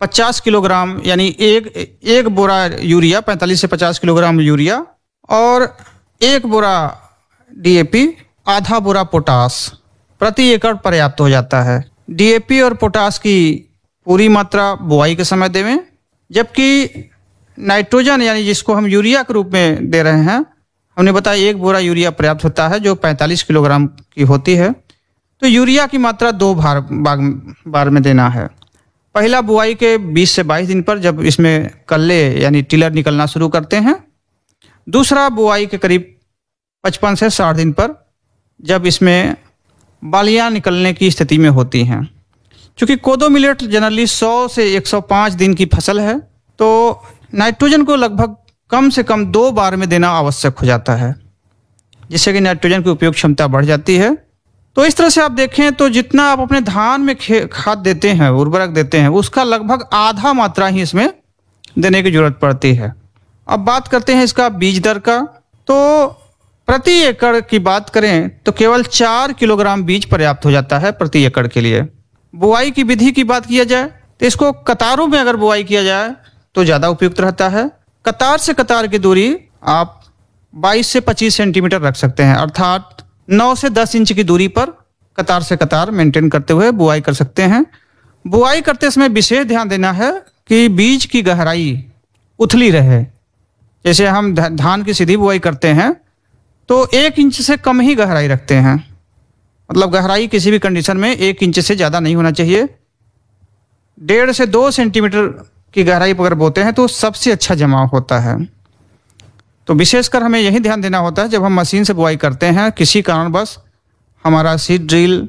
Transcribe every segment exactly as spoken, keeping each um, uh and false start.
पचास किलोग्राम यानी एक एक बोरा यूरिया, पैंतालीस से पचास किलोग्राम यूरिया और एक बोरा डीएपी, आधा बोरा पोटास प्रति एकड़ पर्याप्त हो जाता है। डीएपी और पोटास की पूरी मात्रा बुआई के समय देवें, जबकि नाइट्रोजन यानी जिसको हम यूरिया के रूप में दे रहे हैं, हमने बताया एक बोरा यूरिया पर्याप्त होता है जो पैंतालीस किलोग्राम की होती है। तो यूरिया की मात्रा दो बार बाग बार में देना है। पहला बुआई के बीस से बाईस दिन पर जब इसमें कल्ले यानी टिलर निकलना शुरू करते हैं। दूसरा बुआई के करीब पचपन से साठ दिन पर जब इसमें बालियां निकलने की स्थिति में होती हैं। चूँकि कोदो मिलेट जनरली सौ से एक सौ पाँच दिन की फसल है, तो नाइट्रोजन को लगभग कम से कम दो बार में देना आवश्यक हो जाता है, जिससे कि नाइट्रोजन की उपयोग क्षमता बढ़ जाती है। तो इस तरह से आप देखें तो जितना आप अपने धान में खाद देते हैं, उर्वरक देते हैं, उसका लगभग आधा मात्रा ही इसमें देने की जरूरत पड़ती है। अब बात करते हैं इसका बीज दर का। तो प्रति एकड़ की बात करें तो केवल चार किलोग्राम बीज पर्याप्त हो जाता है प्रति एकड़ के लिए। बुआई की विधि की बात किया जाए तो इसको कतारों में अगर बुआई किया जाए तो ज़्यादा उपयुक्त रहता है। कतार से कतार की दूरी आप बाईस से पच्चीस सेंटीमीटर रख सकते हैं, अर्थात नौ से दस इंच की दूरी पर कतार से कतार मेंटेन करते हुए बुआई कर सकते हैं। बुआई करते समय विशेष ध्यान देना है कि बीज की गहराई उथली रहे। जैसे हम धान की सीधी बुआई करते हैं तो एक इंच से कम ही गहराई रखते हैं, मतलब गहराई किसी भी कंडीशन में एक इंच से ज़्यादा नहीं होना चाहिए। डेढ़ से दो सेंटीमीटर की गहराई पर अगर बोते हैं तो सबसे अच्छा जमाव होता है। तो विशेषकर हमें यही ध्यान देना होता है जब हम मशीन से बुआई करते हैं, किसी कारणवश हमारा सीड ड्रिल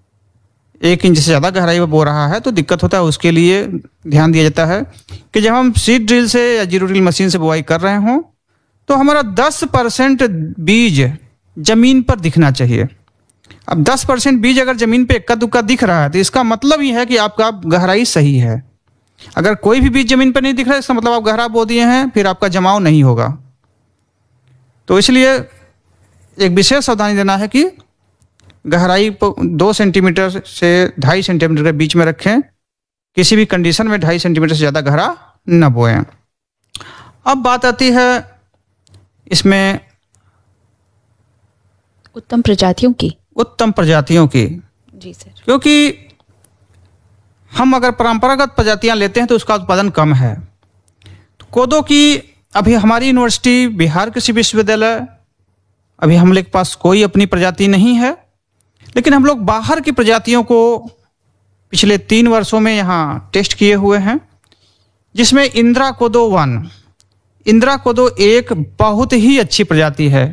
एक इंच से ज़्यादा गहराई में बो रहा है तो दिक्कत होता है। उसके लिए ध्यान दिया जाता है कि जब हम सीड ड्रिल से या जीरो ड्रिल मशीन से बुआई कर रहे हों तो हमारा दस परसेंट बीज जमीन पर दिखना चाहिए। अब दस परसेंट बीज अगर जमीन पे इक्का दुक्का दिख रहा है तो इसका मतलब ये है कि आपका गहराई सही है। अगर कोई भी बीज जमीन पर नहीं दिख रहा है इसका मतलब आप गहरा बो दिए हैं, फिर आपका जमाव नहीं होगा। तो इसलिए एक विशेष सावधानी देना है कि गहराई दो सेंटीमीटर से ढाई सेंटीमीटर के बीच में रखें। किसी भी कंडीशन में ढाई सेंटीमीटर से ज़्यादा गहरा न बोएं। अब बात आती है इसमें उत्तम प्रजातियों की उत्तम प्रजातियों की जी सर, क्योंकि हम अगर परंपरागत प्रजातियां लेते हैं तो उसका उत्पादन कम है। तो कोदो की अभी हमारी यूनिवर्सिटी, बिहार कृषि विश्वविद्यालय, अभी हम लोग के पास कोई अपनी प्रजाति नहीं है, लेकिन हम लोग बाहर की प्रजातियों को पिछले तीन वर्षों में यहाँ टेस्ट किए हुए हैं, जिसमें इंदिरा कोदो वन इंदिरा कोदो एक बहुत ही अच्छी प्रजाति है।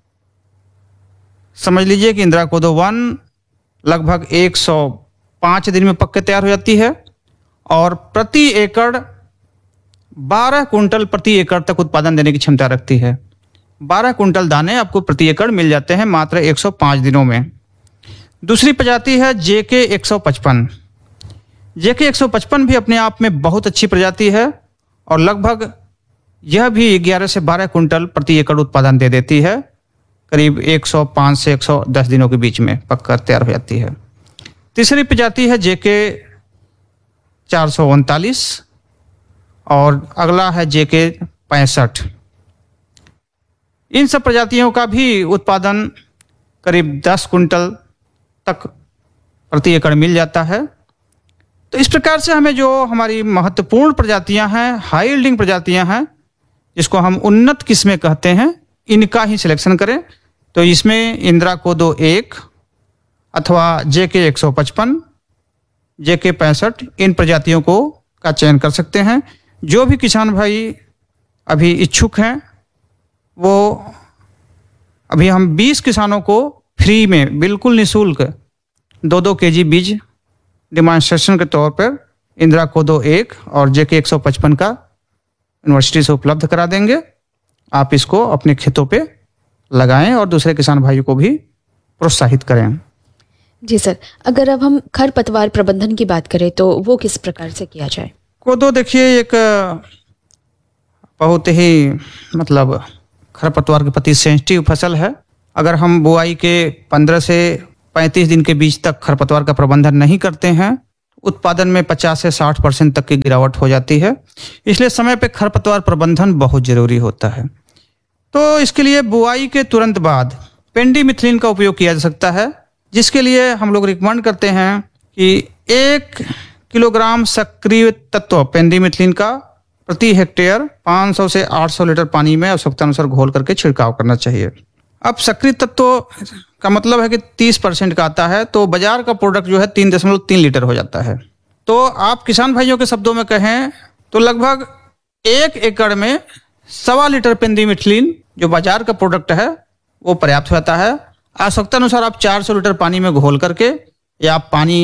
समझ लीजिए कि इंदिरा कोदो वन लगभग एक सौ पाँच दिन में पक के तैयार हो जाती है और प्रति एकड़ बारह कुंटल प्रति एकड़ तक उत्पादन देने की क्षमता रखती है। बारह कुंटल दाने आपको प्रति एकड़ मिल जाते हैं मात्र एक सौ पाँच दिनों में। दूसरी प्रजाति है जेके एक सौ पचपन। जेके एक सौ पचपन भी अपने आप में बहुत अच्छी प्रजाति है और लगभग यह भी ग्यारह से बारह कुंटल प्रति एकड़ उत्पादन दे देती है। करीब एक सौ पाँच से एक सौ दस दिनों के बीच में पककर तैयार हो जाती है। तीसरी प्रजाति है जेके चार सौ उनतालीस और अगला है जेके पैंसठ। इन सब प्रजातियों का भी उत्पादन करीब दस कुंटल तक प्रति एकड़ मिल जाता है। तो इस प्रकार से हमें जो हमारी महत्वपूर्ण प्रजातियां हैं, हाई यील्डिंग प्रजातियां हैं, जिसको हम उन्नत किस्में कहते हैं, इनका ही सिलेक्शन करें। तो इसमें इंदिरा कोदो एक अथवा जेके एक सौ पचपन, जेके पैंसठ, इन प्रजातियों को का चयन कर सकते हैं। जो भी किसान भाई अभी इच्छुक हैं वो अभी हम बीस किसानों को फ्री में बिल्कुल निःशुल्क दो दो के जी बीज डिमॉन्स्ट्रेशन के तौर पर इंदिरा कोदो एक और जेके एक सौ पचपन का यूनिवर्सिटी से उपलब्ध करा देंगे। आप इसको अपने खेतों पे लगाएं और दूसरे किसान भाइयों को भी प्रोत्साहित करें। जी सर, अगर अब हम खरपतवार प्रबंधन की बात करें तो वो किस प्रकार से किया जाए? कोदो देखिए एक बहुत ही मतलब खरपतवार के प्रति सेंसिटिव फसल है। अगर हम बुआई के पंद्रह से पैंतीस दिन के बीच तक खरपतवार का प्रबंधन नहीं करते हैं, उत्पादन में पचास से साठ परसेंट तक की गिरावट हो जाती है। इसलिए समय पे खरपतवार प्रबंधन बहुत जरूरी होता है। तो इसके लिए बुआई के तुरंत बाद पेंडीमिथलिन का उपयोग किया जा सकता है, जिसके लिए हम लोग रिकमेंड करते हैं कि एक किलोग्राम सक्रिय तत्व पेंडीमिथलिन का प्रति हेक्टेयर पाँच सौ से आठ सौ लीटर पानी में आवश्यकता अनुसार घोल करके छिड़काव करना चाहिए। अब सक्रिय तत्व का मतलब है कि तीस परसेंट का आता है, तो बाजार का प्रोडक्ट जो है तीन दशमलव तीन लीटर हो जाता है। तो आप किसान भाइयों के शब्दों में कहें तो लगभग एक एकड़ में सवा लीटर पेंडीमिथलिन जो बाजार का प्रोडक्ट है वो पर्याप्त हो जाता है। आवश्यकता अनुसार आप चार सौ लीटर पानी में घोल करके, या आप पानी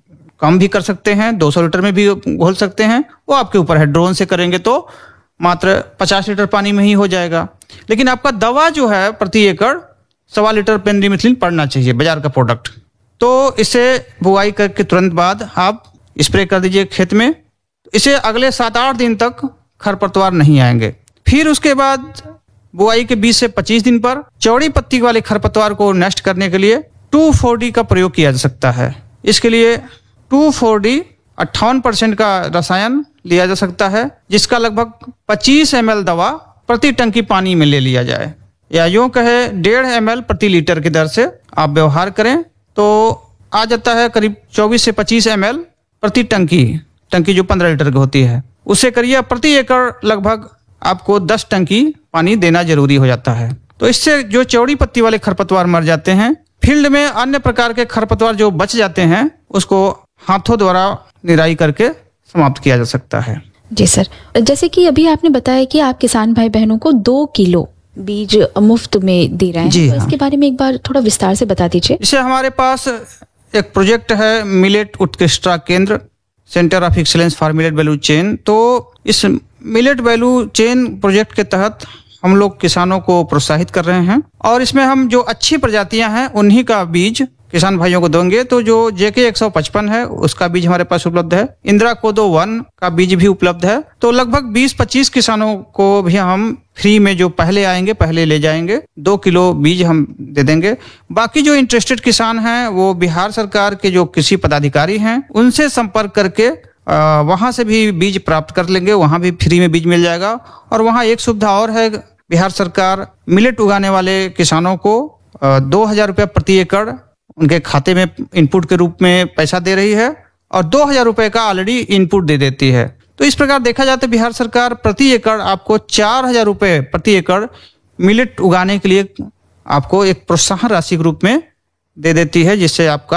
कम भी कर सकते हैं, दो सौ लीटर में भी घोल सकते हैं, वो आपके ऊपर है। ड्रोन से करेंगे तो मात्र पचास लीटर पानी में ही हो जाएगा। लेकिन आपका दवा जो है प्रति एकड़ सवा लीटर पेंडीमिथलिन पड़ना चाहिए, बाजार का प्रोडक्ट। तो इसे बुआई करके तुरंत बाद आप स्प्रे कर दीजिए खेत में। इसे अगले सात आठ दिन तक खरपतवार नहीं आएंगे। फिर उसके बाद बुआई के बीस से पच्चीस दिन पर चौड़ी पत्ती वाले खरपतवार को नष्ट करने के लिए टू फोर डी का प्रयोग किया जा सकता है। इसके लिए टू फोर डी अट्ठावन परसेंट का रसायन लिया जा सकता है, जिसका लगभग पच्चीस एम एल दवा प्रति टंकी पानी में ले लिया जाए, या यूं कहे डेढ़ एम एल प्रति लीटर की दर से आप व्यवहार करें तो आ जाता है करीब चौबीस से पच्चीस एम एल प्रति टंकी टंकी जो पंद्रह लीटर की होती है, उससे करिए प्रति एकड़ लगभग आपको दस टंकी पानी देना जरूरी हो जाता है। तो इससे जो चौड़ी पत्ती वाले खरपतवार मर जाते हैं। फील्ड में अन्य प्रकार के खरपतवार जो बच जाते हैं उसको हाथों द्वारा निराई करके समाप्त किया जा सकता है। जी सर, जैसे कि अभी आपने बताया कि आप किसान भाई बहनों को दो किलो बीज मुफ्त में दे रहे हैं, जी तो हाँ। इसके बारे में एक बार थोड़ा विस्तार से बता दीजिए। जैसे हमारे पास एक प्रोजेक्ट है मिलेट उत्कृष्टता केंद्र, centre of excellence for millet value chain. तो इस मिलेट वैल्यू चेन प्रोजेक्ट के तहत हम लोग किसानों को प्रोत्साहित कर रहे हैं, और इसमें हम जो अच्छी प्रजातियां हैं उन्हीं का बीज किसान भाइयों को देंगे। तो जो जेके एक सौ पचपन है उसका बीज हमारे पास उपलब्ध है, इंदिरा कोदो वन का बीज भी उपलब्ध है। तो लगभग बीस पच्चीस किसानों को भी हम फ्री में, जो पहले आएंगे पहले ले जाएंगे, दो किलो बीज हम दे देंगे। बाकी जो इंटरेस्टेड किसान हैं वो बिहार सरकार के जो कृषि पदाधिकारी हैं उनसे संपर्क करके आ, वहां से भी बीज प्राप्त कर लेंगे, वहां भी फ्री में बीज मिल जाएगा। और वहां एक सुविधा और है, बिहार सरकार मिलेट उगाने वाले किसानों को दो हजार रुपया प्रति एकड़ उनके खाते में इनपुट के रूप में पैसा दे रही है, और दो हजार रुपए का ऑलरेडी इनपुट दे देती है। तो इस प्रकार देखा जाए तो बिहार सरकार प्रति एकड़ आपको चार हजार रुपये प्रति एकड़ मिलेट उगाने के लिए आपको एक प्रोत्साहन राशि के रूप में दे देती है, जिससे आपका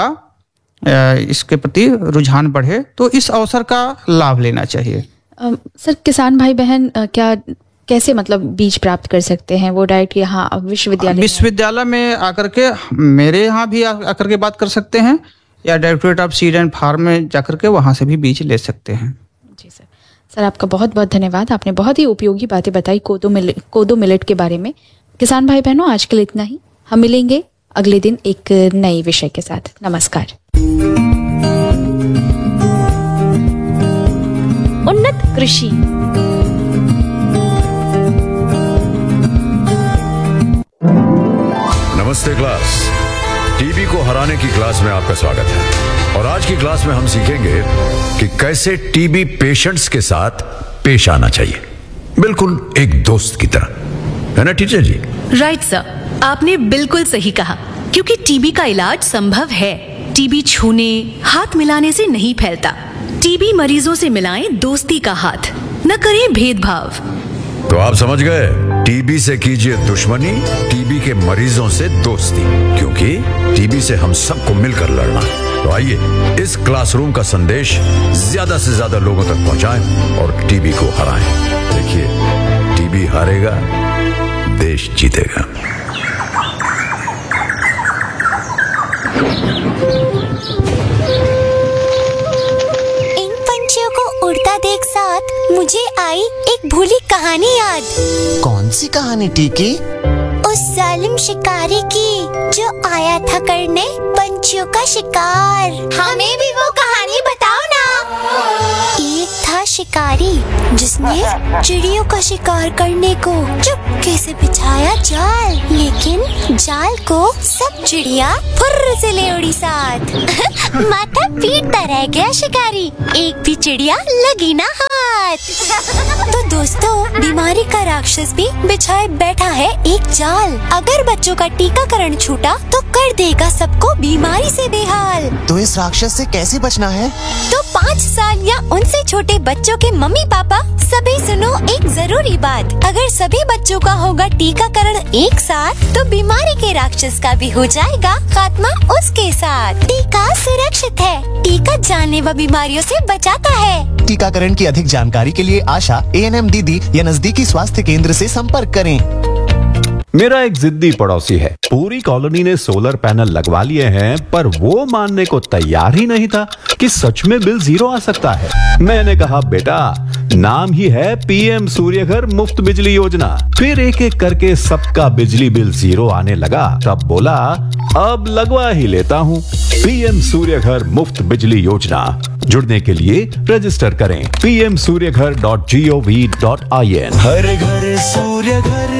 इसके प्रति रुझान बढ़े। तो इस अवसर का लाभ लेना चाहिए। अ, सर, किसान भाई बहन अ, क्या कैसे मतलब बीज प्राप्त कर सकते हैं? वो डायरेक्ट यहाँ विश्वविद्यालय विश्वविद्यालय में आकर के, मेरे यहाँ भी आकर के बात कर सकते हैं, या directorate of seed and farm में जाकर के वहाँ से भी बीज ले सकते हैं। जी सर। सर, आपका बहुत बहुत धन्यवाद। आपने बहुत ही उपयोगी बातें बताई कोदो मिलेट कोदो मिलेट के बारे में। किसान भाई बहनों, आज के लिए इतना ही। हम मिलेंगे अगले दिन एक नए विषय के साथ। नमस्कार। उन्नत कृषि। नमस्ते क्लास, टीबी को हराने की क्लास में आपका स्वागत है। और आज की क्लास में हम सीखेंगे कि कैसे टीबी पेशेंट्स के साथ पेश आना चाहिए, बिल्कुल एक दोस्त की तरह, है ना टीचर जी? राइट सर, आपने बिल्कुल सही कहा, क्योंकि टीबी का इलाज संभव है। टीबी छूने, हाथ मिलाने से नहीं फैलता। टीबी मरीजों से मिलाएं दोस्ती का हाथ, न करें भेदभाव। तो आप समझ गए, टीबी से कीजिए दुश्मनी, टीबी के मरीजों से दोस्ती, क्योंकि टीबी से हम सबको मिलकर लड़ना है। तो आइए इस क्लासरूम का संदेश ज्यादा से ज्यादा लोगों तक पहुंचाएं और टीबी को हराएं। देखिए, टीबी हारेगा, देश जीतेगा। इन पंछियों को उड़ता देख साथ मुझे आई एक भूली कहानी याद। कौन सी कहानी टीकी? उस जालिम शिकारी की जो आया था करने पंछियों का शिकार। हमें भी वो कहानी बताओ ना। एक था शिकारी जिसने चिड़ियों का शिकार करने को चुपके से बिछाया जाल, लेकिन जाल को सब चिड़िया फुर्र से ले उड़ी साथ। माथा पीटता रह गया शिकारी, एक भी चिड़िया लगी ना हाथ। तो दोस्तों, बीमारी का राक्षस भी बिछाए बैठा है एक जाल। अगर बच्चों का टीकाकरण छूटा तो कर देगा सबको बीमारी से बेहाल। तो इस राक्षस से कैसे बचना है? तो पाँच साल या उनसे छोटे बच्चों के मम्मी पापा सभी सुनो एक जरूरी बात। अगर सभी बच्चों का होगा टीकाकरण एक साथ तो बीमारी के राक्षस का भी हो जाएगा खात्मा उसके साथ। टीका सुरक्षित है, टीका जानलेवा बीमारियों से बचाता है। टीकाकरण की अधिक जानकारी के लिए आशा, ए एन एम दीदी या नजदीकी स्वास्थ्य केंद्र से संपर्क करें। मेरा एक जिद्दी पड़ोसी है, पूरी कॉलोनी ने सोलर पैनल लगवा लिए हैं, पर वो मानने को तैयार ही नहीं था कि सच में बिल जीरो आ सकता है। मैंने कहा बेटा, नाम ही है पीएम सूर्यघर मुफ्त बिजली योजना। फिर एक एक करके सबका बिजली बिल जीरो आने लगा, तब बोला अब लगवा ही लेता हूँ। पीएम सूर्यघर मुफ्त बिजली योजना, जुड़ने के लिए रजिस्टर करें P M Surya Ghar dot G O V dot I N. हर घर सूर्य घर।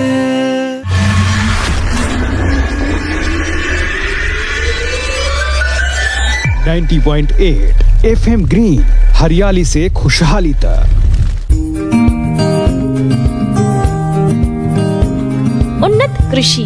नब्बे पॉइंट आठ एफएम ग्रीन, हरियाली से खुशहाली तक। उन्नत कृषि।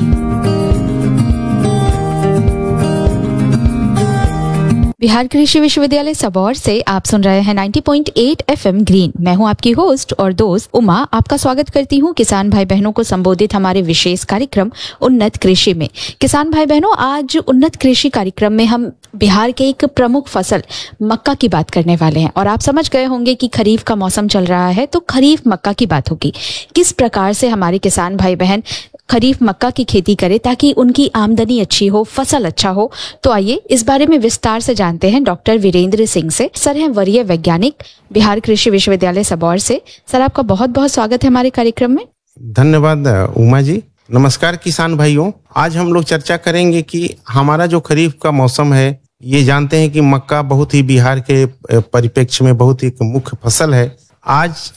बिहार कृषि विश्वविद्यालय सबौर से आप सुन रहे हैं नब्बे पॉइंट आठ एफएम ग्रीन। मैं हूं आपकी होस्ट और दोस्त उमा। आपका स्वागत करती हूं किसान भाई बहनों को संबोधित हमारे विशेष कार्यक्रम उन्नत कृषि में। किसान भाई बहनों, आज उन्नत कृषि कार्यक्रम में हम बिहार के एक प्रमुख फसल मक्का की बात करने वाले हैं। और आप समझ गए होंगे कि खरीफ का मौसम चल रहा है तो खरीफ मक्का की बात होगी। किस प्रकार से हमारे किसान भाई बहन खरीफ मक्का की खेती करें ताकि उनकी आमदनी अच्छी हो, फसल अच्छा हो। तो आइए इस बारे में विस्तार से जानते हैं डॉक्टर वीरेंद्र सिंह से। सर हैं वरीय वैज्ञानिक, बिहार कृषि विश्वविद्यालय सबौर से। सर, आपका बहुत बहुत स्वागत है हमारे कार्यक्रम में। धन्यवाद उमा जी। नमस्कार किसान भाइयों, आज हम लोग चर्चा करेंगे कि हमारा जो खरीफ का मौसम है, ये जानते हैं कि मक्का बहुत ही बिहार के परिप्रेक्ष्य में बहुत ही मुख्य फसल है। आज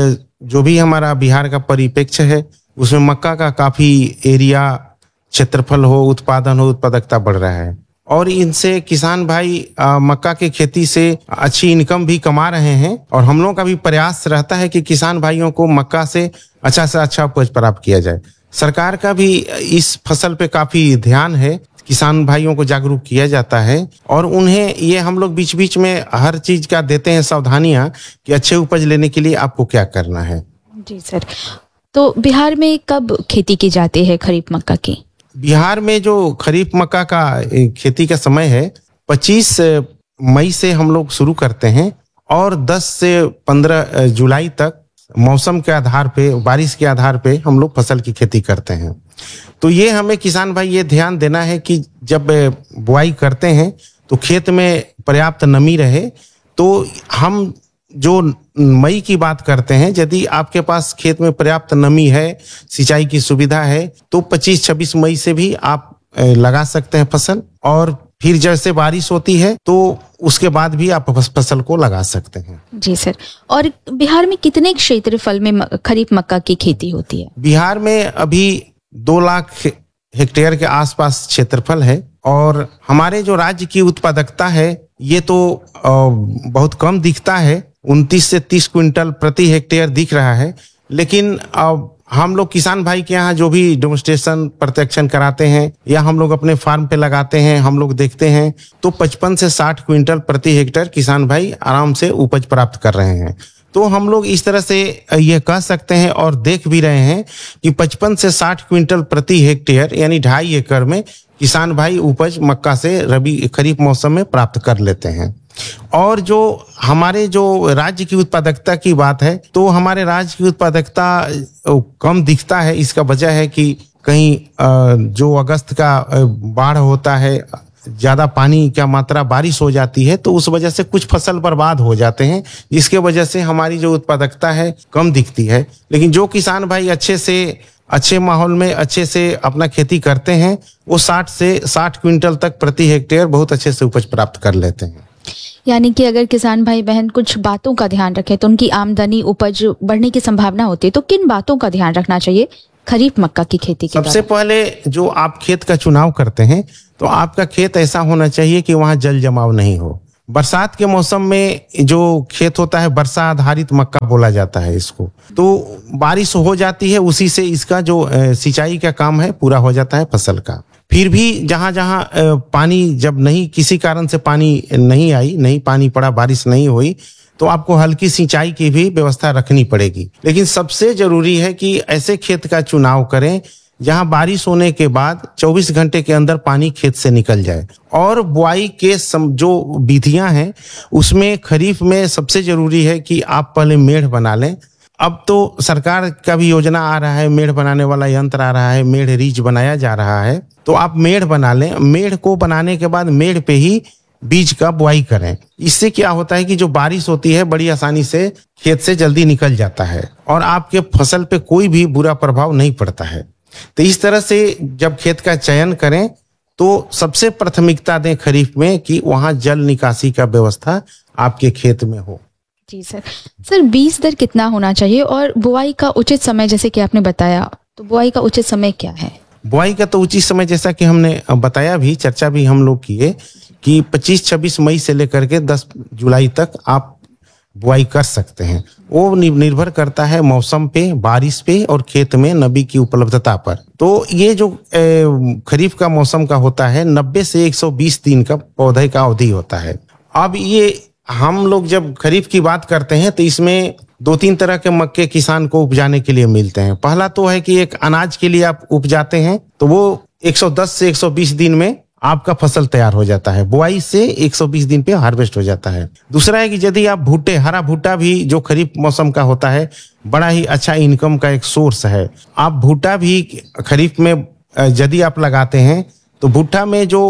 जो भी हमारा बिहार का परिप्रेक्ष्य है उसमें मक्का का काफी एरिया, क्षेत्रफल हो, उत्पादन हो, उत्पादकता बढ़ रहा है और इनसे किसान भाई आ, मक्का की खेती से अच्छी इनकम भी कमा रहे हैं। और हम लोगों का भी प्रयास रहता है कि किसान भाइयों को मक्का से अच्छा से अच्छा उपज प्राप्त किया जाए। सरकार का भी इस फसल पे काफी ध्यान है, किसान भाइयों को जागरूक किया जाता है और उन्हें ये हम लोग बीच बीच में हर चीज का देते हैं सावधानियां कि अच्छे उपज लेने के लिए आपको क्या करना है। जी सर, तो बिहार में कब खेती की जाती है खरीफ मक्का की? बिहार में जो खरीफ मक्का का खेती का समय है पच्चीस मई से हम लोग शुरू करते हैं और दस से पंद्रह जुलाई तक मौसम के आधार पे, बारिश के आधार पे हम लोग फसल की खेती करते हैं। तो ये हमें किसान भाई ये ध्यान देना है कि जब बुआई करते हैं तो खेत में पर्याप्त नमी रहे। तो हम जो मई की बात करते हैं, यदि आपके पास खेत में पर्याप्त नमी है, सिंचाई की सुविधा है, तो पच्चीस छब्बीस मई से भी आप लगा सकते हैं फसल। और फिर जैसे बारिश होती है तो उसके बाद भी आप फसल को लगा सकते हैं। जी सर, और बिहार में कितने क्षेत्रफल में खरीफ मक्का की खेती होती है? बिहार में अभी दो लाख हेक्टेयर के आसपास क्षेत्रफल है और हमारे जो राज्य की उत्पादकता है ये तो बहुत कम दिखता है, उनतीस से तीस क्विंटल प्रति हेक्टेयर दिख रहा है। लेकिन अब हम लोग किसान भाई के यहाँ जो भी डेमोन्स्ट्रेशन प्रत्यक्षण कराते हैं या हम लोग अपने फार्म पे लगाते हैं, हम लोग देखते हैं तो पचपन से साठ क्विंटल प्रति हेक्टेयर किसान भाई आराम से उपज प्राप्त कर रहे हैं। तो हम लोग इस तरह से ये कह सकते हैं और देख भी रहे हैं कि पचपन से साठ क्विंटल प्रति हेक्टेयर यानी ढाई एकड़ में किसान भाई उपज मक्का से रबी खरीफ मौसम में प्राप्त कर लेते हैं। और जो हमारे जो राज्य की उत्पादकता की बात है तो हमारे राज्य की उत्पादकता कम दिखता है। इसका वजह है कि कहीं जो अगस्त का बाढ़ होता है, ज्यादा पानी का मात्रा बारिश हो जाती है तो उस वजह से कुछ फसल बर्बाद हो जाते हैं, जिसके वजह से हमारी जो उत्पादकता है कम दिखती है। लेकिन जो किसान भाई अच्छे से अच्छे माहौल में अच्छे से अपना खेती करते हैं वो साठ से साठ क्विंटल तक प्रति हेक्टेयर बहुत अच्छे से उपज प्राप्त कर लेते हैं। यानी कि अगर किसान भाई बहन कुछ बातों का ध्यान रखें तो उनकी आमदनी उपज बढ़ने की संभावना होती है, तो किन बातों का ध्यान रखना चाहिए खरीफ मक्का की खेती के सबसे पहले जो आप खेत का चुनाव करते हैं तो आपका खेत ऐसा होना चाहिए कि वहां जल जमाव नहीं हो। बरसात के मौसम में जो खेत होता है वर्षा आधारित मक्का बोला जाता है इसको, तो बारिश हो जाती है, उसी से इसका जो सिंचाई का काम है पूरा हो जाता है फसल का। फिर भी जहां जहां पानी जब नहीं किसी कारण से पानी नहीं आई, नहीं पानी पड़ा, बारिश नहीं हुई, तो आपको हल्की सिंचाई की भी व्यवस्था रखनी पड़ेगी। लेकिन सबसे जरूरी है कि ऐसे खेत का चुनाव करें जहां बारिश होने के बाद चौबीस घंटे के अंदर पानी खेत से निकल जाए। और बुआई के जो विधियां हैं उसमें खरीफ में सबसे जरूरी है कि आप पहले मेढ़ बना लें। अब तो सरकार का भी योजना आ रहा है, मेढ़ बनाने वाला यंत्र आ रहा है, मेढ़ रीच बनाया जा रहा है, तो आप मेढ़ बना लें। मेढ़ को बनाने के बाद मेढ़ पे ही बीज का बुआई करें। इससे क्या होता है कि जो बारिश होती है बड़ी आसानी से खेत से जल्दी निकल जाता है और आपके फसल पे कोई भी बुरा प्रभाव नहीं पड़ता है। तो इस तरह से जब खेत का चयन करें तो सबसे प्राथमिकता दें खरीफ में कि वहां जल निकासी का व्यवस्था आपके खेत में हो। जी सर। सर बीज दर कितना होना चाहिए और बुआई का उचित समय, जैसे कि आपने बताया, तो बुआई का उचित समय क्या है? बुआई का तो उचित समय जैसा कि हमने बताया भी, चर्चा भी हम लोग किए कि पच्चीस छब्बीस मई से लेकर के दस जुलाई तक आप बुआई कर सकते हैं। वो निर्भर करता है मौसम पे, बारिश पे और खेत में नमी की उपलब्धता पर। तो ये जो खरीफ का मौसम का होता है नब्बे से एक सौ बीस दिन का पौधे का अवधि होता है। अब ये हम लोग जब खरीफ की बात करते हैं तो इसमें दो तीन तरह के मक्के किसान को उपजाने के लिए मिलते हैं। पहला तो है कि एक अनाज के लिए आप उपजाते हैं तो वो एक सौ दस से एक सौ बीस दिन में आपका फसल तैयार हो जाता है, बुआई से एक सौ बीस दिन पे हार्वेस्ट हो जाता है। दूसरा है कि यदि आप भुट्टे, हरा भुट्टा भी जो खरीफ मौसम का होता है बड़ा ही अच्छा इनकम का एक सोर्स है। आप भुट्टा भी खरीफ में यदि आप लगाते हैं तो भुट्टा में जो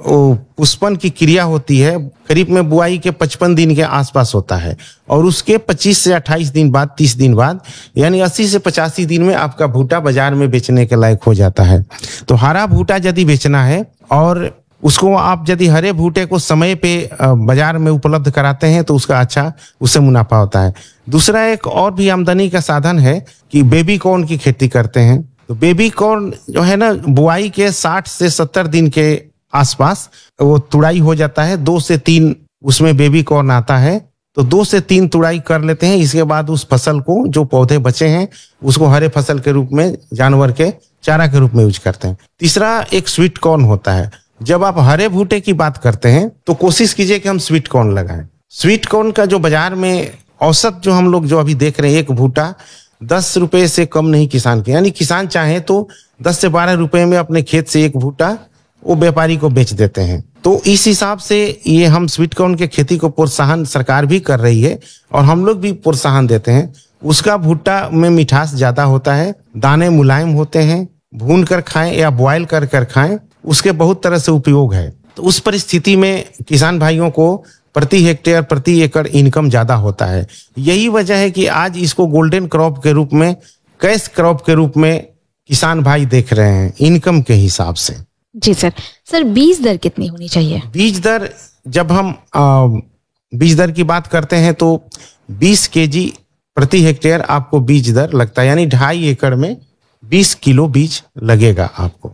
पुष्पन की क्रिया होती है खरीफ में बुआई के पचपन दिन के आसपास होता है और उसके पच्चीस से अट्ठाईस दिन बाद, तीस दिन बाद, यानी अस्सी से पचासी दिन में आपका भुट्टा बाजार में बेचने के लायक हो जाता है। तो हरा भुट्टा यदि बेचना है और उसको आप यदि हरे भुट्टे को समय पे बाजार में उपलब्ध कराते हैं तो उसका अच्छा उससे मुनाफा होता है। दूसरा एक और भी आमदनी का साधन है कि बेबी कॉर्न की खेती करते हैं। तो बेबी कॉर्न जो है ना, बुआई के साठ से सत्तर दिन के आसपास वो तुड़ाई हो जाता है, दो से तीन उसमें बेबी कॉर्न आता है, तो दो से तीन तुड़ाई कर लेते हैं। इसके बाद उस फसल को, जो पौधे बचे हैं, उसको हरे फसल के रूप में, जानवर के चारा के रूप में यूज करते हैं। तीसरा एक स्वीट कॉर्न होता है। जब आप हरे भुट्टे की बात करते हैं तो कोशिश कीजिए कि हम स्वीट कॉर्न लगाएं। स्वीट कॉर्न का जो बाजार में औसत जो हम लोग जो अभी देख रहे हैं, एक भुट्टा दस रुपए से कम नहीं किसान के, यानी किसान चाहे तो दस से बारह रुपए में अपने खेत से एक भुट्टा वो व्यापारी को बेच देते हैं। तो इस हिसाब से ये हम स्वीट कॉर्न के खेती को प्रोत्साहन सरकार भी कर रही है और हम लोग भी प्रोत्साहन देते हैं। उसका भुट्टा में मिठास ज्यादा होता है, दाने मुलायम होते हैं, भून कर खाएं या बॉयल कर कर खाएं, उसके बहुत तरह से उपयोग है। तो उस परिस्थिति में किसान भाइयों को प्रति हेक्टेयर, प्रति एकड़ इनकम ज्यादा होता है। यही वजह है कि आज इसको गोल्डन क्रॉप के रूप में, कैश क्रॉप के रूप में किसान भाई देख रहे हैं इनकम के हिसाब से। जी सर। सर बीज दर कितनी होनी चाहिए? बीज दर, जब हम आ, बीज दर की बात करते हैं तो बीस केजी प्रति हेक्टेयर आपको बीज दर लगता है, यानी ढाई एकड़ में बीस किलो बीज लगेगा आपको।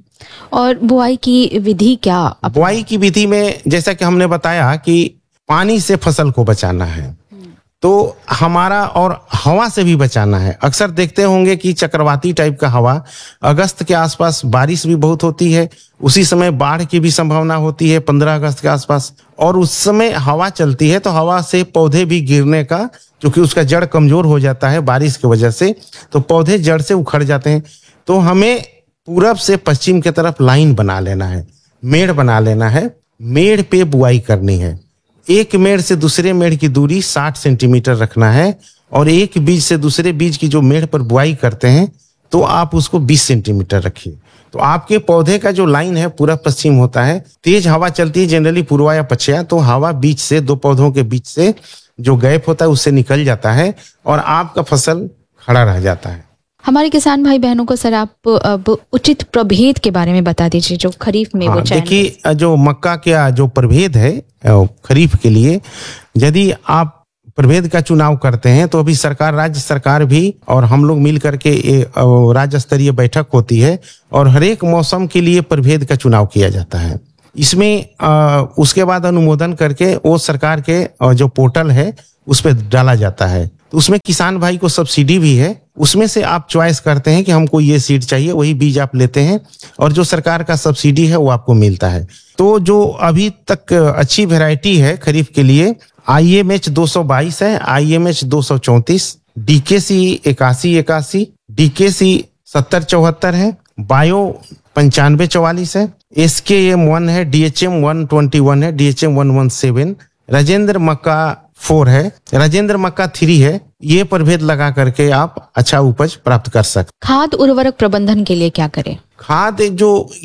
और बुआई की विधि क्या? बुआई की विधि में जैसा कि हमने बताया कि पानी से फसल को बचाना है, तो हमारा और हवा से भी बचाना है। अक्सर देखते होंगे कि चक्रवाती टाइप का हवा, अगस्त के आसपास बारिश भी बहुत होती है, उसी समय बाढ़ की भी संभावना होती है पंद्रह अगस्त के आसपास, और उस समय हवा चलती है तो हवा से पौधे भी गिरने का, क्योंकि उसका जड़ कमजोर हो जाता है बारिश की वजह से, तो पौधे जड़ से उखड़ जाते हैं। तो हमें पूरब से पश्चिम की तरफ लाइन बना लेना है, मेड़ बना लेना है, मेड़ पे बुआई करनी है। एक मेड़ से दूसरे मेड़ की दूरी साठ सेंटीमीटर रखना है और एक बीज से दूसरे बीज की जो मेड़ पर बुआई करते हैं तो आप उसको बीस सेंटीमीटर रखिए। तो आपके पौधे का जो लाइन है पूरा पश्चिम होता है, तेज हवा चलती है जनरली पूर्वा या पश्चिम, तो हवा बीच से, दो पौधों के बीच से जो गैप होता है उससे निकल जाता है और आपका फसल खड़ा रह जाता है। हमारे किसान भाई बहनों को सर आप अब उचित प्रभेद के बारे में बता दीजिए जो खरीफ में हाँ, वो चयन। देखिए जो मक्का का जो प्रभेद है खरीफ के लिए, यदि आप प्रभेद का चुनाव करते हैं तो अभी सरकार, राज्य सरकार भी और हम लोग मिल करके राज्य स्तरीय बैठक होती है और हर एक मौसम के लिए प्रभेद का चुनाव किया जाता है। इसमें आ, उसके बाद अनुमोदन करके वो सरकार के जो पोर्टल है उस पर डाला जाता है। तो उसमें किसान भाई को सब्सिडी भी है, उसमें से आप चॉइस करते हैं कि हमको ये सीड चाहिए, वही बीज आप लेते हैं और जो सरकार का सब्सिडी है वो आपको मिलता है। तो जो अभी तक अच्छी वैरायटी है खरीफ के लिए, आई एम एच दो सौ बाईस है, आई एम एच दो सौ चौंतीस, डी के सी इक्यासी इक्यासी, डी के सी सत्तर चौहत्तर है, बायो पंचानवे चौवालीस है, एस के एम वन है, D H M one twenty one है, D H M one one seven, Rajendra मक्का फोर है, राजेंद्र मक्का थ्री है। ये प्रभेद लगा करके आप अच्छा उपज प्राप्त कर सकते। खाद उर्वरक प्रबंधन के लिए क्या करें? खाद जो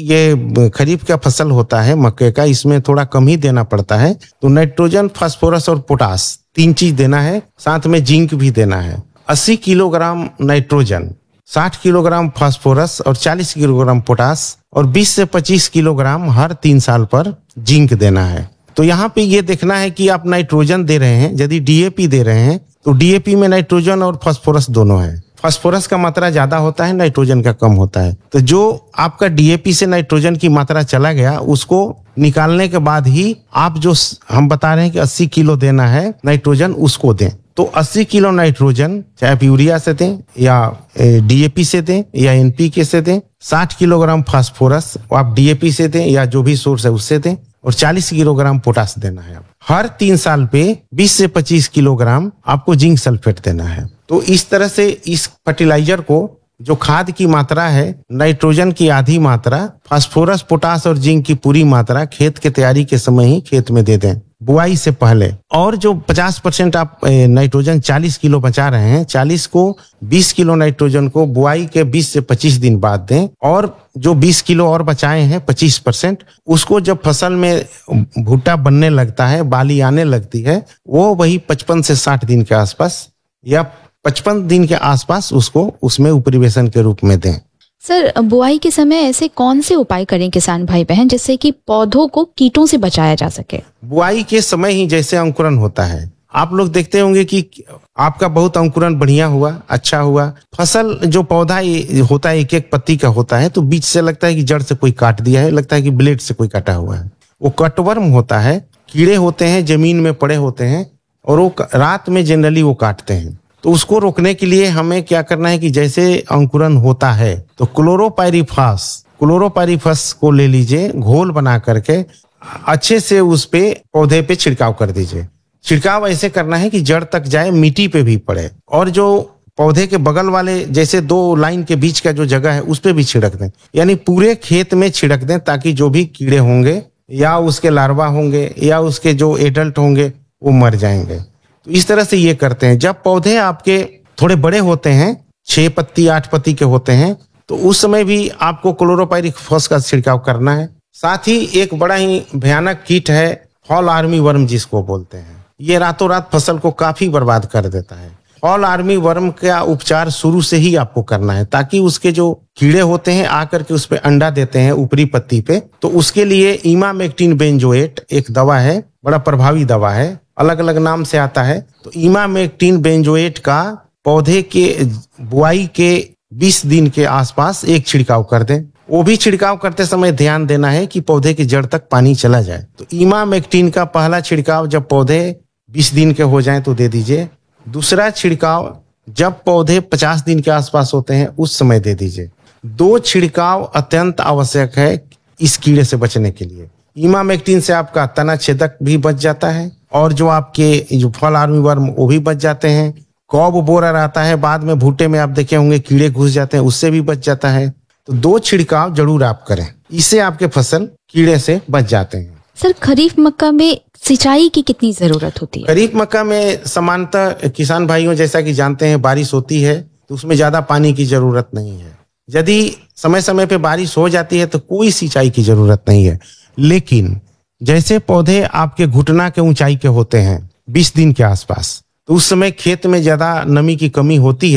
ये खरीफ का फसल होता है मक्के का, इसमें थोड़ा कम ही देना पड़ता है। तो नाइट्रोजन, फास्फोरस और पोटास तीन चीज देना है, साथ में जिंक भी देना है। अस्सी किलोग्राम नाइट्रोजन, साठ किलोग्राम फास्फोरस और चालीस किलोग्राम पोटास और बीस से पच्चीस किलोग्राम हर तीन साल पर जिंक देना है। तो यहाँ पे ये देखना है कि आप नाइट्रोजन दे रहे हैं, यदि डी ए पी दे रहे हैं तो डी ए पी में नाइट्रोजन और फास्फोरस दोनों है। फास्फोरस का मात्रा ज्यादा होता है, नाइट्रोजन का कम होता है। तो जो आपका डी ए पी से नाइट्रोजन की मात्रा चला गया, उसको निकालने के बाद ही आप जो हम बता रहे हैं कि अस्सी किलो देना है नाइट्रोजन, उसको दें। तो अस्सी किलो नाइट्रोजन चाहे आप यूरिया से दें या डी ए पी से दें या एन पी के से दें, साठ किलोग्राम फास्फोरस आप डी ए पी से दें या जो भी सोर्स है उससे दें और चालीस किलोग्राम पोटास देना है। हर तीन साल पे बीस से पच्चीस किलोग्राम आपको जिंक सल्फेट देना है। तो इस तरह से इस फर्टिलाइजर को, जो खाद की मात्रा है, नाइट्रोजन की आधी मात्रा, फास्फोरस, पोटास और जिंक की पूरी मात्रा खेत के तैयारी के समय ही खेत में दे दें, बुआई से पहले। और जो पचास परसेंट आप नाइट्रोजन चालीस किलो बचा रहे हैं, चालीस को बीस किलो नाइट्रोजन को बुआई के बीस से पच्चीस दिन बाद दें और जो बीस किलो और बचाए हैं पच्चीस परसेंट, उसको जब फसल में भुट्टा बनने लगता है, बाली आने लगती है, वो वही पचपन से साठ दिन के आसपास या पचपन दिन के आसपास उसको उसमें उपरिवेशन के रूप में दें। सर, बुआई के समय ऐसे कौन से उपाय करें किसान भाई बहन जिससे कि पौधों को कीटों से बचाया जा सके? बुआई के समय ही जैसे अंकुरन होता है, आप लोग देखते होंगे कि आपका बहुत अंकुरन बढ़िया हुआ, अच्छा हुआ, फसल जो पौधा होता है एक एक पत्ती का होता है, तो बीच से लगता है कि जड़ से कोई काट दिया है, लगता है कि ब्लेड से कोई काटा हुआ है। वो कटवर्म होता है, कीड़े होते हैं, जमीन में पड़े होते हैं और वो रात में जनरली वो काटते हैं। तो उसको रोकने के लिए हमें क्या करना है कि जैसे अंकुरन होता है तो क्लोरोपाइरीफास क्लोरोपाइरीफास को ले लीजिए, घोल बना करके अच्छे से उस पे पौधे पे छिड़काव कर दीजिए। छिड़काव ऐसे करना है कि जड़ तक जाए, मिट्टी पे भी पड़े और जो पौधे के बगल वाले जैसे दो लाइन के बीच का जो जगह है उस पे भी छिड़क दें, यानी पूरे खेत में छिड़क दें, ताकि जो भी कीड़े होंगे या उसके लार्वा होंगे या उसके जो एडल्ट होंगे वो मर जाएंगे। तो इस तरह से ये करते हैं। जब पौधे आपके थोड़े बड़े होते हैं, छह पत्ती आठ पत्ती के होते हैं, तो उस समय भी आपको क्लोरोपाइरीफास का छिड़काव करना है। साथ ही एक बड़ा ही भयानक कीट है फॉल आर्मी वर्म, जिसको बोलते हैं। ये रातों रात फसल को काफी बर्बाद कर देता है। फॉल आर्मी वर्म का उपचार शुरू से ही आपको करना है, ताकि उसके जो कीड़े होते हैं आकर के उस पे अंडा देते हैं ऊपरी पत्ती पे, तो उसके लिए इमामेक्टिन बेंजोएट एक दवा है, बड़ा प्रभावी दवा है, अलग अलग नाम से आता है। तो इमामेक्टिन बेंजोएट का पौधे के बुआई के बीस दिन के आसपास एक छिड़काव कर दें। वो भी छिड़काव करते समय ध्यान देना है कि पौधे की जड़ तक पानी चला जाए। तो इमामेक्टिन का पहला छिड़काव जब पौधे बीस दिन के हो जाएं तो दे दीजिए। दूसरा छिड़काव जब पौधे पचास दिन के आसपास होते हैं उस समय दे दीजिए। दो छिड़काव अत्यंत आवश्यक है इस कीड़े से बचने के लिए। इमामेक्टिन से आपका तना छेदक भी बच जाता है और जो आपके जो फॉल आर्मी वर्म वो भी बच जाते हैं। कॉब बोरर आता है, बाद में भुट्टे में आप देखे होंगे कीड़े घुस जाते हैं, उससे भी बच जाता है। तो दो छिड़काव जरूर आप करें, इससे आपके फसल कीड़े से बच जाते हैं। सर, खरीफ मक्का में सिंचाई की कितनी जरूरत होती है? खरीफ मक्का में सामान्यतः किसान भाइयों जैसा कि जानते हैं बारिश होती है तो उसमें ज्यादा पानी की जरूरत नहीं है। यदि समय समय पे बारिश हो जाती है तो कोई सिंचाई की जरूरत नहीं है। लेकिन जैसे पौधे आपके घुटना के ऊंचाई के होते हैं बीस दिन के आसपास, तो उस समय खेत में ज्यादा नमी की कमी होती है,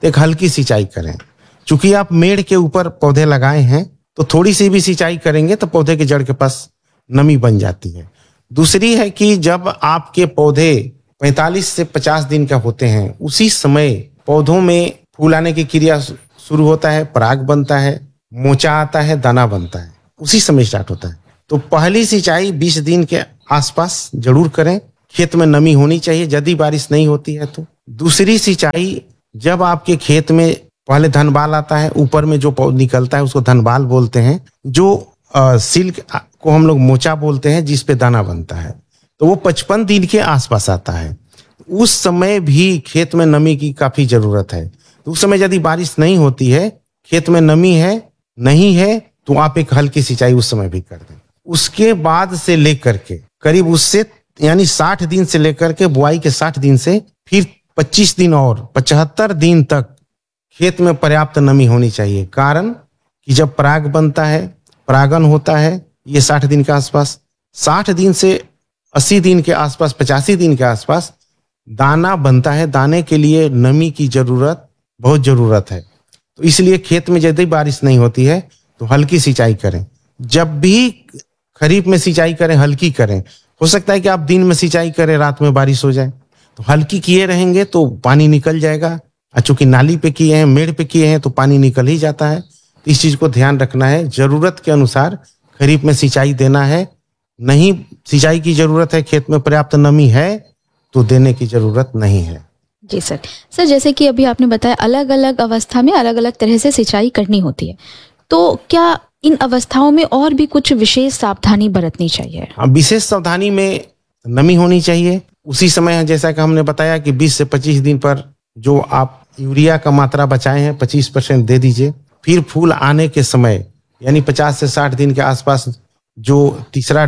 तो एक हल्की सिंचाई करें। चूंकि आप मेड़ के ऊपर पौधे लगाए हैं तो थोड़ी सी भी सिंचाई करेंगे तो पौधे के जड़ के पास नमी बन जाती है। दूसरी है कि जब आपके पौधे पैंतालीस से पचास दिन का होते हैं, उसी समय पौधों में फूल आने की क्रिया शुरू होता है, पराग बनता है, मोचा आता है, दाना बनता है, उसी समय स्टार्ट होता है। तो पहली सिंचाई बीस दिन के आसपास जरूर करें। खेत में नमी होनी चाहिए यदि बारिश नहीं होती है तो। दूसरी सिंचाई जब आपके खेत में पहले धनबाल आता है, ऊपर में जो निकलता है उसको धनबाल बोलते हैं, जो आ, सिल्क को हम लोग मोचा बोलते हैं, जिस पे दाना बनता है, तो वो पचपन दिन के आसपास आता है। उस समय भी खेत में नमी की काफी जरूरत है। तो उस समय यदि बारिश नहीं होती है, खेत में नमी है नहीं है, तो आप एक हल्की सिंचाई उस समय भी कर दें। उसके बाद से लेकर के करीब उससे यानी साठ दिन से लेकर के बुआई के साठ दिन से फिर पच्चीस दिन और पचहत्तर दिन तक खेत में पर्याप्त नमी होनी चाहिए। कारण कि जब पराग बनता है, परागन होता है, ये साठ दिन के आसपास, साठ दिन से अस्सी दिन के आसपास, पचासी दिन के आसपास दाना बनता है। दाने के लिए नमी की जरूरत बहुत जरूरत है। तो इसलिए खेत में यदि बारिश नहीं होती है तो हल्की सिंचाई करें। जब भी खरीफ में सिंचाई करें हल्की करें। हो सकता है कि आप दिन में सिंचाई करें, रात में बारिश हो जाए, तो हल्की किए रहेंगे तो पानी निकल जाएगा। चूंकि नाली पे किए हैं, मेड़ पे किए हैं, तो पानी निकल ही जाता है। तो इस चीज को ध्यान रखना है। जरूरत के अनुसार खरीफ में सिंचाई देना है। नहीं सिंचाई की जरूरत है, खेत में पर्याप्त नमी है, तो देने की जरूरत नहीं है। जी सर। सर जैसे कि अभी आपने बताया अलग अलग अवस्था में अलग अलग तरह से सिंचाई करनी होती है, तो क्या इन अवस्थाओं में और भी कुछ विशेष सावधानी बरतनी चाहिए? हाँ, विशेष सावधानी में नमी होनी चाहिए। उसी समय जैसा कि हमने बताया कि बीस से पच्चीस दिन पर जो आप यूरिया का मात्रा बचाए हैं पच्चीस परसेंट दे दीजिए। फिर फूल आने के समय यानी पचास से साठ दिन के आसपास जो तीसरा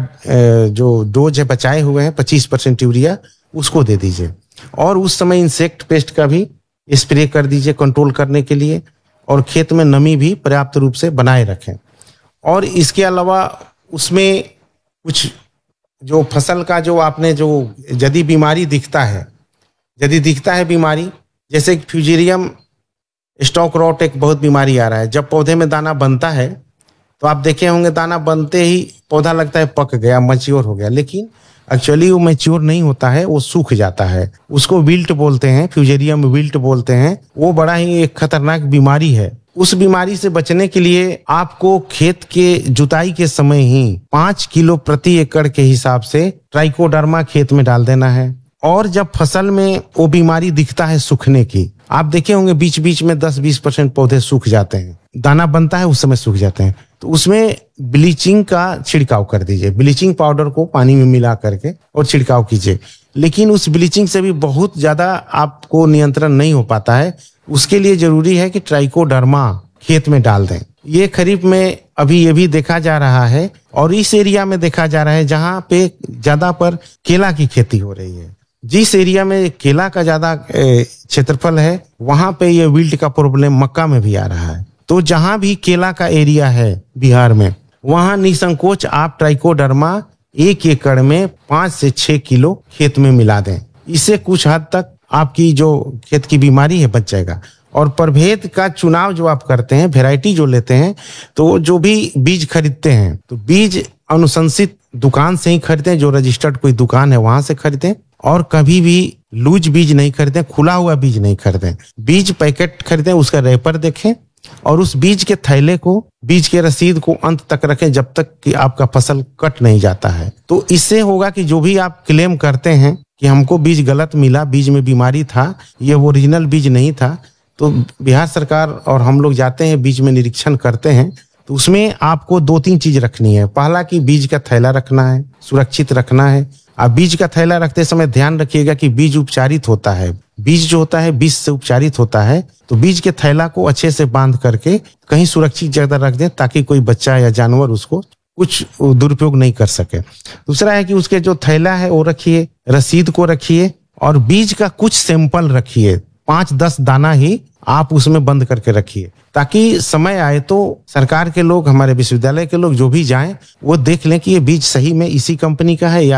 जो डोज है बचाए हुए हैं पच्चीस परसेंट यूरिया, उसको दे दीजिए। और उस समय इंसेक्ट पेस्ट का भी स्प्रे कर दीजिए कंट्रोल करने के लिए। और खेत में नमी भी पर्याप्त रूप से बनाए रखें। और इसके अलावा उसमें कुछ जो फसल का जो आपने जो यदि बीमारी दिखता है यदि दिखता है बीमारी, जैसे फ्यूजेरियम स्टॉक रॉट एक बहुत बीमारी आ रहा है। जब पौधे में दाना बनता है तो आप देखे होंगे दाना बनते ही पौधा लगता है पक गया, मैच्योर हो गया, लेकिन एक्चुअली वो मैच्योर नहीं होता है, वो सूख जाता है। उसको विल्ट बोलते हैं, फ्यूजेरियम विल्ट बोलते हैं। वो बड़ा ही एक खतरनाक बीमारी है। उस बीमारी से बचने के लिए आपको खेत के जुताई के समय ही पांच किलो प्रति एकड़ के हिसाब से ट्राइकोडर्मा खेत में डाल देना है। और जब फसल में वो बीमारी दिखता है सूखने की, आप देखे होंगे बीच बीच में दस बीस परसेंट पौधे सूख जाते हैं, दाना बनता है उस समय सूख जाते हैं, तो उसमें ब्लीचिंग का छिड़काव कर दीजिए। ब्लीचिंग पाउडर को पानी में मिला करके और छिड़काव कीजिए। लेकिन उस ब्लीचिंग से भी बहुत ज्यादा आपको नियंत्रण नहीं हो पाता है। उसके लिए जरूरी है कि ट्राइकोडर्मा खेत में डाल दें। ये खरीफ में अभी ये भी देखा जा रहा है और इस एरिया में देखा जा रहा है जहां पे ज्यादा पर केला की खेती हो रही है। जिस एरिया में केला का ज्यादा क्षेत्रफल है वहां पे ये विल्ट का प्रॉब्लम मक्का में भी आ रहा है। तो जहां भी केला का एरिया है बिहार में, वहां निसंकोच आप ट्राइकोडर्मा एक एकड़ में पांच से छह किलो खेत में मिला दें। इससे कुछ हद तक आपकी जो खेत की बीमारी है बच जाएगा। और प्रभेद का चुनाव जो आप करते हैं, वैरायटी जो लेते हैं, तो जो भी बीज खरीदते हैं तो बीज अनुशंसित दुकान से ही खरीदें, जो रजिस्टर्ड कोई दुकान है वहां से खरीदें। और कभी भी लूज बीज नहीं खरीदें, खुला हुआ बीज नहीं खरीदें। बीज पैकेट खरीदें, उसका रैपर देखें और उस बीज के थैले को, बीज के रसीद को अंत तक रखें जब तक कि आपका फसल कट नहीं जाता है। तो इससे होगा कि जो भी आप क्लेम करते हैं कि हमको बीज गलत मिला, बीज में बीमारी था, ये ओरिजिनल बीज नहीं था, तो बिहार सरकार और हम लोग जाते हैं बीज में निरीक्षण करते हैं, तो उसमें आपको दो तीन चीज रखनी है। पहला कि बीज का थैला रखना है, सुरक्षित रखना है। आप बीज का थैला रखते समय ध्यान रखिएगा कि बीज उपचारित होता है। बीज जो होता है बीज से उपचारित होता है, तो बीज के थैला को अच्छे से बांध करके कहीं सुरक्षित जगह रख दें ताकि कोई बच्चा या जानवर उसको कुछ दुरुपयोग नहीं कर सके। दूसरा है कि उसके जो थैला है वो रखिए, रसीद को रखिए और बीज का कुछ सैंपल रखिए, पांच दस दाना ही आप उसमें बंद करके रखिए, ताकि समय आए तो सरकार के लोग, हमारे विश्वविद्यालय के लोग जो भी जाएं वो देख लें कि ये बीज सही में इसी कंपनी का है या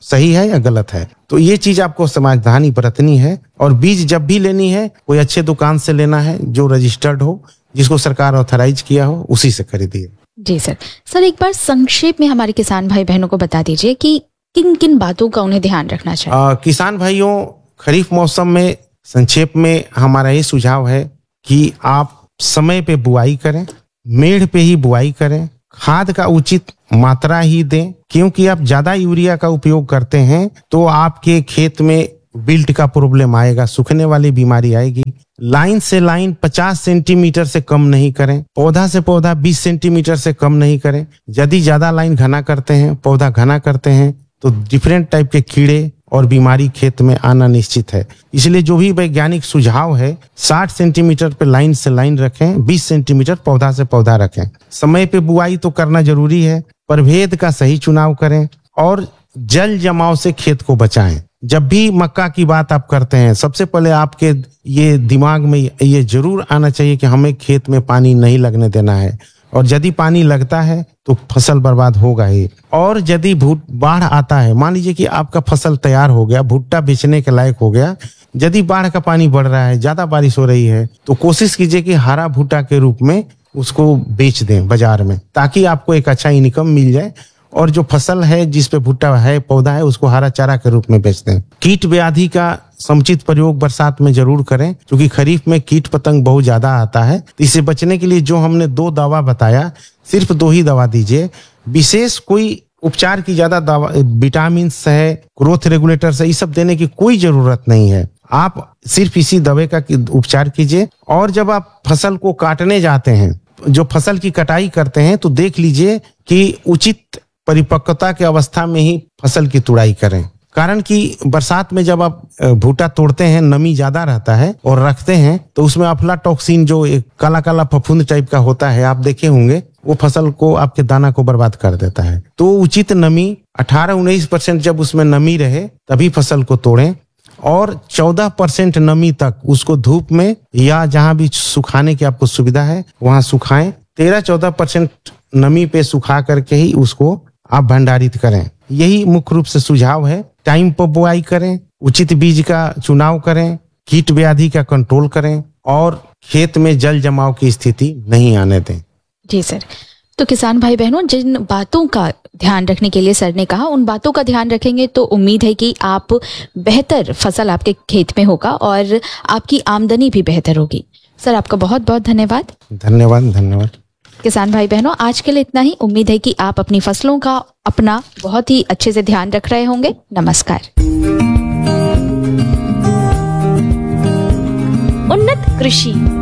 सही है या गलत है। तो ये चीज आपको सावधानी बरतनी है। और बीज जब भी लेनी है कोई अच्छे दुकान से लेना है जो रजिस्टर्ड हो, जिसको सरकार ऑथराइज किया हो, उसी से खरीदिए। जी सर। सर एक बार संक्षेप में हमारे किसान भाई बहनों को बता दीजिए कि किन किन बातों का उन्हें ध्यान रखना चाहिए। आ, किसान भाइयों, खरीफ मौसम में संक्षेप में हमारा ये सुझाव है कि आप समय पे बुआई करें, मेढ़ पे ही बुआई करें, खाद का उचित मात्रा ही दें, क्योंकि आप ज्यादा यूरिया का उपयोग करते हैं तो आपके खेत में बिल्ट का प्रॉब्लम आएगा, सूखने वाली बीमारी आएगी। लाइन से लाइन पचास सेंटीमीटर से कम नहीं करें, पौधा से पौधा बीस सेंटीमीटर से कम नहीं करें। यदि ज्यादा लाइन घना करते हैं, पौधा घना करते हैं तो डिफरेंट टाइप के कीड़े और बीमारी खेत में आना निश्चित है। इसलिए जो भी वैज्ञानिक सुझाव है, साठ सेंटीमीटर पे लाइन से लाइन रखें, बीस सेंटीमीटर पौधा से पौधा रखें। समय पे बुआई तो करना जरूरी है, प्रभेद का सही चुनाव करें और जल जमाव से खेत को बचाएं। जब भी मक्का की बात आप करते हैं, सबसे पहले आपके ये दिमाग में ये जरूर आना चाहिए कि हमें खेत में पानी नहीं लगने देना है, और यदि पानी लगता है तो फसल बर्बाद होगा ही। और यदि बाढ़ आता है, मान लीजिए कि आपका फसल तैयार हो गया, भुट्टा बेचने के लायक हो गया, यदि बाढ़ का पानी बढ़ रहा है, ज्यादा बारिश हो रही है, तो कोशिश कीजिए कि हरा भुट्टा के रूप में उसको बेच दें बाजार में, ताकि आपको एक अच्छा इनकम मिल जाए। और जो फसल है जिस पे भुट्टा है, पौधा है, उसको हरा चारा के रूप में बेच दें। कीट व्याधि का समुचित प्रयोग बरसात में जरूर करें, क्योंकि खरीफ में कीट पतंग बहुत ज्यादा आता है। तो इससे बचने के लिए जो हमने दो दवा बताया, सिर्फ दो ही दवा दीजिए। विशेष कोई उपचार की ज्यादा दवा, विटामिन है, ग्रोथ रेगुलेटर है, ये सब देने की कोई जरूरत नहीं है। आप सिर्फ इसी दवा का उपचार कीजिए। और जब आप फसल को काटने जाते हैं, जो फसल की कटाई करते हैं, तो देख लीजिए कि उचित परिपक्वता के अवस्था में ही फसल की तुड़ाई करें। कारण कि बरसात में जब आप भुट्टा तोड़ते हैं, नमी ज्यादा रहता है और रखते हैं, तो उसमें अफ्लाटॉक्सिन जो एक काला काला फफूंद टाइप का होता है, आप देखे होंगे, वो फसल को, आपके दाना को बर्बाद कर देता है। तो उचित नमी अठारह उन्नीस परसेंट जब उसमें नमी रहे तभी फसल को तोड़ें, और चौदह परसेंट नमी तक उसको धूप में या जहां भी सुखाने की आपको सुविधा है वहां सुखाएं। तेरह चौदह परसेंट नमी पे सुखा करके ही उसको आप भंडारित करें। यही मुख्य रूप से सुझाव है। टाइम पर बुआई करें, उचित बीज का चुनाव करें, कीट व्याधि का कंट्रोल करें, और खेत में जल जमाव की स्थिति नहीं आने दें। जी सर। तो किसान भाई बहनों, जिन बातों का ध्यान रखने के लिए सर ने कहा, उन बातों का ध्यान रखेंगे तो उम्मीद है कि आप बेहतर फसल आपके खेत में होगा और आपकी आमदनी भी बेहतर होगी। सर आपका बहुत बहुत धन्यवाद। धन्यवाद धन्यवाद। किसान भाई बहनों, आज के लिए इतना ही। उम्मीद है कि आप अपनी फसलों का अपना बहुत ही अच्छे से ध्यान रख रहे होंगे। नमस्कार। उन्नत कृषि